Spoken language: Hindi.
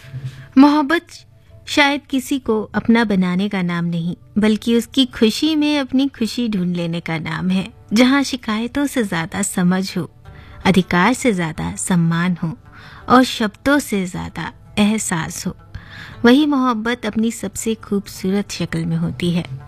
मोहब्बत शायद किसी को अपना बनाने का नाम नहीं, बल्कि उसकी खुशी में अपनी खुशी ढूंढ लेने का नाम है। जहाँ शिकायतों से ज्यादा समझ हो, अधिकार से ज्यादा सम्मान हो और शब्दों से ज्यादा एहसास हो, वही मोहब्बत अपनी सबसे खूबसूरत शक्ल में होती है।